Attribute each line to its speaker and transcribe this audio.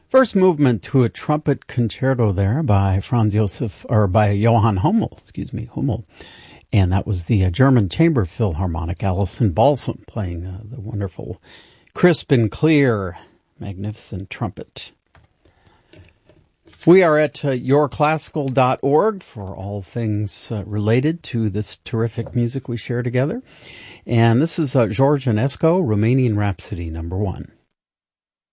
Speaker 1: First movement to a trumpet concerto there by Johann Hummel, Hummel. And that was the German Chamber Philharmonic, Alison Balsam, playing the wonderful, crisp and clear, magnificent trumpet. We are at yourclassical.org for all things related to this terrific music we share together. And this is George Enescu, Romanian Rhapsody, number 1.